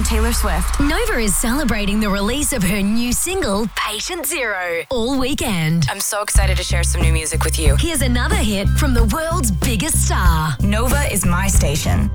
Taylor Swift. Nova is celebrating the release of her new single, Patient Zero, all weekend. I'm so excited to share some new music with you. Here's another hit from the world's biggest star. Nova is my station.